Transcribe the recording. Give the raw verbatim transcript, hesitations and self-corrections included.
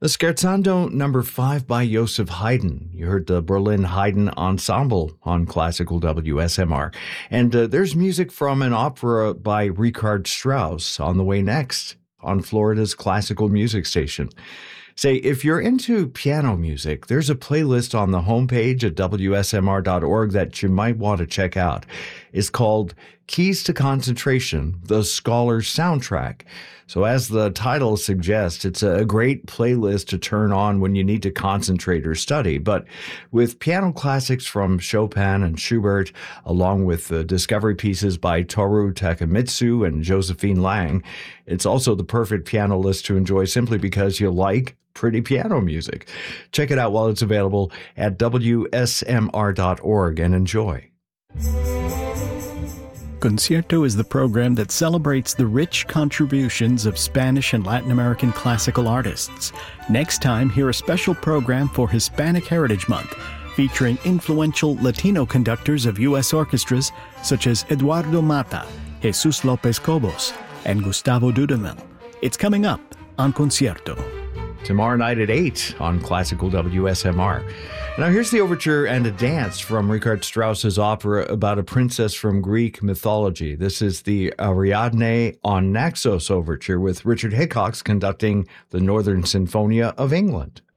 The Scherzando number five by Joseph Haydn. You heard the Berlin Haydn Ensemble on Classical W S M R. And uh, there's music from an opera by Richard Strauss on the way next on Florida's classical music station. Say, if you're into piano music, there's a playlist on the homepage at W S M R dot org that you might want to check out. It's called Keys to Concentration, the Scholar's Soundtrack. So as the title suggests, it's a great playlist to turn on when you need to concentrate or study. But with piano classics from Chopin and Schubert, along with the discovery pieces by Toru Takemitsu and Josephine Lang, it's also the perfect piano list to enjoy simply because you like pretty piano music. Check it out while it's available at W S M R dot org and enjoy. Concierto is the program that celebrates the rich contributions of Spanish and Latin American classical artists. Next time, hear a special program for Hispanic Heritage Month, featuring influential Latino conductors of U S orchestras such as Eduardo Mata, Jesus Lopez Cobos, and Gustavo Dudamel. It's coming up on Concierto. Tomorrow night at eight on Classical W S M R. Now here's the overture and a dance from Richard Strauss's opera about a princess from Greek mythology. This is the Ariadne on Naxos overture with Richard Hickox conducting the Northern Sinfonia of England.